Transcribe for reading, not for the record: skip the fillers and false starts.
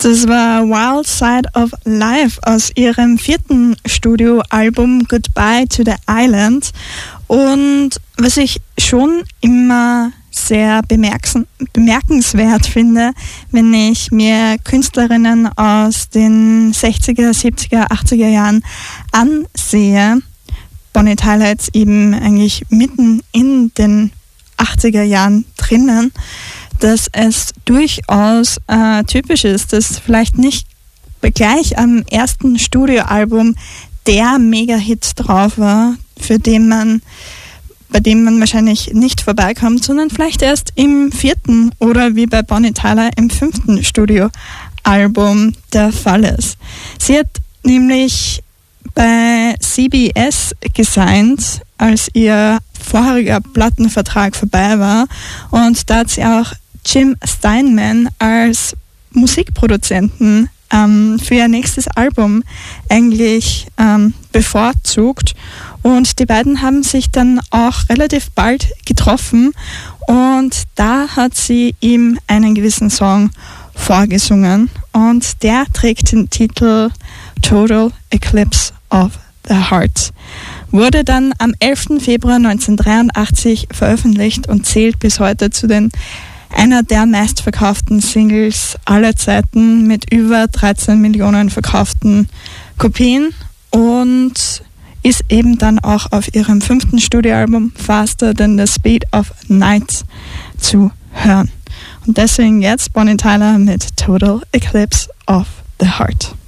Das war Wild Side of Life aus ihrem 4. Studioalbum Goodbye to the Island. Und was ich schon immer sehr bemerkenswert finde, wenn ich mir Künstlerinnen aus den 60er, 70er, 80er Jahren ansehe, Bonnie Tyler jetzt eben eigentlich mitten in den 80er Jahren drinnen, dass es durchaus typisch ist, dass vielleicht nicht gleich am ersten Studioalbum der Mega-Hit drauf war, bei dem man wahrscheinlich nicht vorbeikommt, sondern vielleicht erst im 4. oder wie bei Bonnie Tyler im 5. Studioalbum der Fall ist. Sie hat nämlich bei CBS gesigned, als ihr vorheriger Plattenvertrag vorbei war, und da hat sie auch Jim Steinman als Musikproduzenten für ihr nächstes Album eigentlich bevorzugt, und die beiden haben sich dann auch relativ bald getroffen, und da hat sie ihm einen gewissen Song vorgesungen, und der trägt den Titel Total Eclipse of the Heart. Wurde dann am 11. Februar 1983 veröffentlicht und zählt bis heute zu einer der meistverkauften Singles aller Zeiten mit über 13 Millionen verkauften Kopien und ist eben dann auch auf ihrem 5. Studioalbum Faster Than the Speed of Night zu hören. Und deswegen jetzt Bonnie Tyler mit Total Eclipse of the Heart.